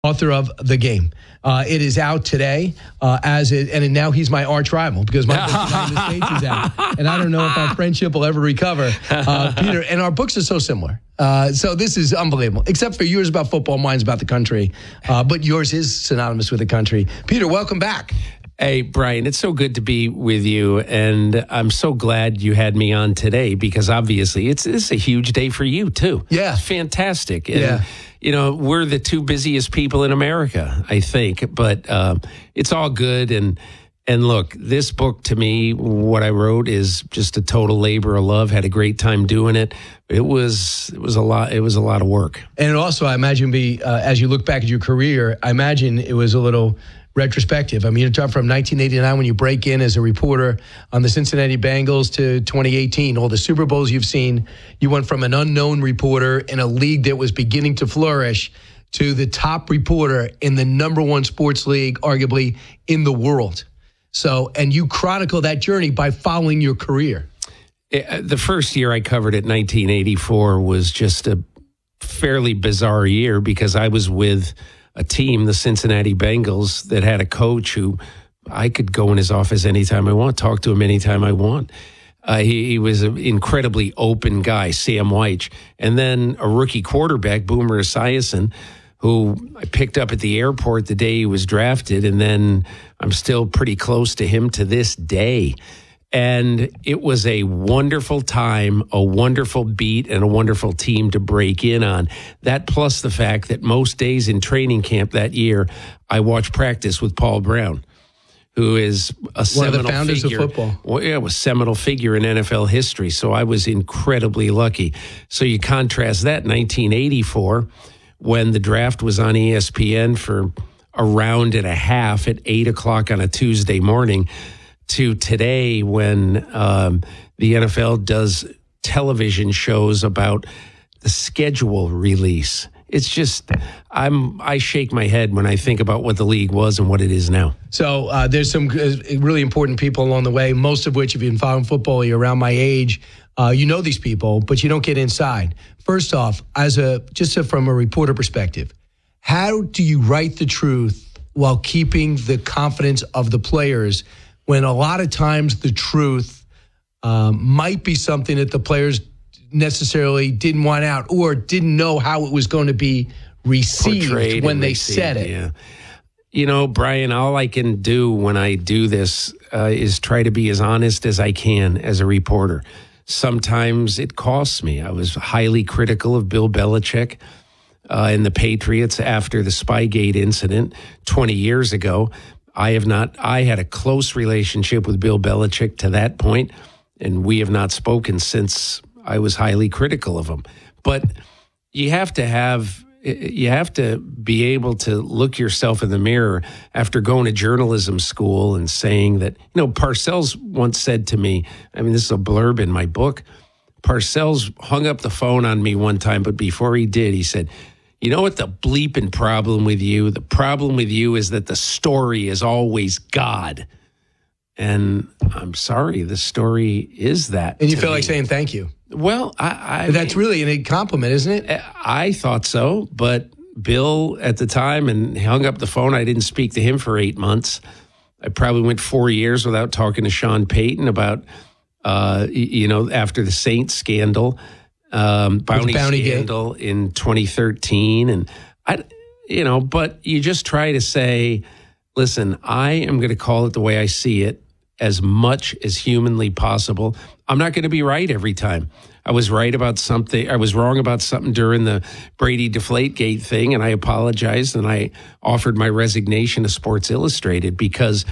Author of The Game. It is out today, and now he's my arch rival because my book, United in the States, is out. And I don't know if our friendship will ever recover, Peter. And our books are so similar. So this is unbelievable, except for yours about football, mine's about the country. But yours is synonymous with the country. Peter, welcome back. Hey, Brian, it's so good to be with you, and I'm so glad you had me on today because obviously it's a huge day for you, too. Yeah. It's fantastic. And, you know, we're the two busiest people in America, I think, but it's all good. And look, this book to me, what I wrote is just a total labor of love. Had a great time doing it. It was a lot of work. And also, I imagine as you look back at your career, I imagine it was a little retrospective. I mean, you're talking from 1989 when you break in as a reporter on the Cincinnati Bengals to 2018, all the Super Bowls you've seen. You went from an unknown reporter in a league that was beginning to flourish to the top reporter in the number one sports league, arguably in the world. So, and you chronicle that journey by following your career. The first year I covered it, 1984, was just a fairly bizarre year because I was with a team, the Cincinnati Bengals, that had a coach who I could go in his office anytime I want, talk to him anytime I want. He was an incredibly open guy, Sam Wyche. And then a rookie quarterback, Boomer Esiason, who I picked up at the airport the day he was drafted, and then I'm still pretty close to him to this day. And it was a wonderful time, a wonderful beat, and a wonderful team to break in on. That plus the fact that most days in training camp that year, I watched practice with Paul Brown, who is a seminal one of the founders figure. of football. Well, yeah, was a seminal figure in NFL history. So I was incredibly lucky. So you contrast that 1984, when the draft was on ESPN for a round and a half at 8 o'clock on a Tuesday morning, to today when the NFL does television shows about the schedule release. It's just, I shake my head when I think about what the league was and what it is now. So there's some really important people along the way, most of which, if you've been following football, you're around my age. You know these people, but you don't get inside. First off, from a reporter perspective, how do you write the truth while keeping the confidence of the players when a lot of times the truth might be something that the players necessarily didn't want out or didn't know how it was going to be received when they said it? Yeah. You know, Brian, all I can do when I do this is try to be as honest as I can as a reporter. Sometimes it costs me. I was highly critical of Bill Belichick and the Patriots after the Spygate incident 20 years ago. I had a close relationship with Bill Belichick to that point, and we have not spoken since I was highly critical of him. But you have to be able to look yourself in the mirror after going to journalism school and saying that, Parcells once said to me, I mean, this is a blurb in my book. Parcells hung up the phone on me one time, but before he did, he said, "You know what the bleeping problem with you? The problem with you is that the story is always God." And I'm sorry, the story is that. And you feel like saying thank you. Well, that's really a compliment, isn't it? I thought so, but Bill at the time, and he hung up the phone. I didn't speak to him for 8 months. I probably went 4 years without talking to Sean Payton about, after the Saints scandal. Bounty scandal in 2013. And but you just try to say, listen, I am going to call it the way I see it as much as humanly possible. I'm not going to be right every time. I was right about something. I was wrong about something during the Brady Deflategate thing, and I apologized, and I offered my resignation to Sports Illustrated because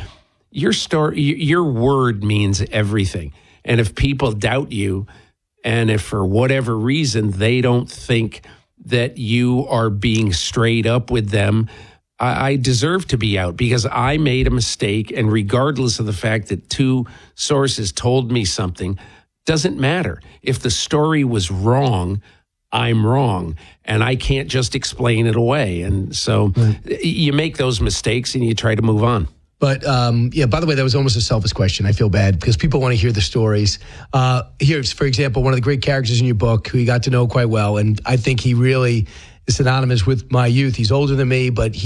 your word means everything. And if people doubt you, and if for whatever reason they don't think that you are being straight up with them, I deserve to be out because I made a mistake. And regardless of the fact that two sources told me something, doesn't matter. If the story was wrong, I'm wrong. And I can't just explain it away. And so you make those mistakes and you try to move on. But, by the way, that was almost a selfish question. I feel bad because people want to hear the stories. Here's, for example, one of the great characters in your book who you got to know quite well. And I think he really is synonymous with my youth. He's older than me, but